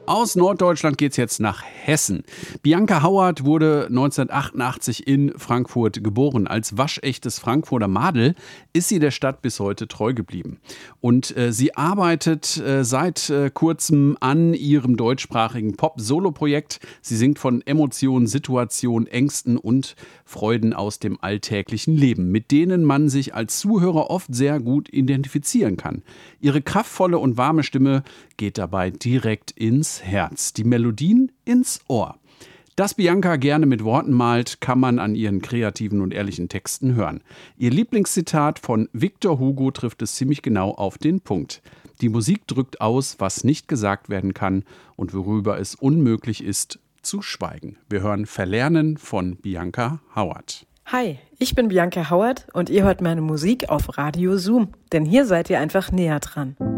Aus Norddeutschland geht's jetzt nach Hessen. Bianca Hauert wurde 1988 in Frankfurt geboren. Als waschechtes Frankfurter Madel ist sie der Stadt bis heute treu geblieben. Und sie arbeitet seit kurzem an ihrem deutschsprachigen Pop-Solo-Projekt. Sie singt von Emotionen, Situationen, Ängsten und Freuden aus dem alltäglichen Leben, mit denen man sich als Zuhörer oft sehr gut identifizieren kann. Ihre kraftvolle und warme Stimme geht dabei direkt ins Herz, die Melodien ins Ohr. Dass Bianca gerne mit Worten malt, kann man an ihren kreativen und ehrlichen Texten hören. Ihr Lieblingszitat von Victor Hugo trifft es ziemlich genau auf den Punkt. Die Musik drückt aus, was nicht gesagt werden kann und worüber es unmöglich ist, zu schweigen. Wir hören Verlernen von Bianca Hauert. Hi, ich bin Bianca Hauert und ihr hört meine Musik auf Radio Zoom, denn hier seid ihr einfach näher dran.